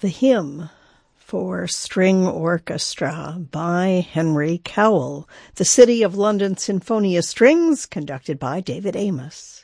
The Hymn for String Orchestra by Henry Cowell, the City of London Sinfonia Strings, conducted by David Amos.